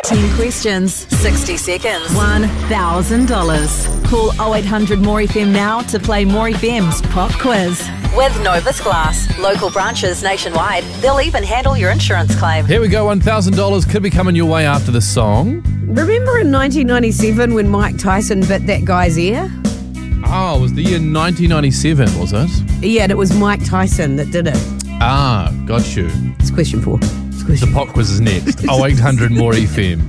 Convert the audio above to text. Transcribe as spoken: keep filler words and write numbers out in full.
ten questions, sixty seconds, one thousand dollars. Call oh eight hundred more F M now to play More F M's Pop Quiz. With Novus Glass, local branches nationwide, they'll even handle your insurance claim. Here we go, one thousand dollars could be coming your way after the song. Remember in nineteen ninety-seven when Mike Tyson bit that guy's ear? Oh, it was the year nineteen ninety-seven, was it? Yeah, and it was Mike Tyson that did it. Ah, got you. It's question four. It's question The pop quiz is next. oh eight hundred more F M.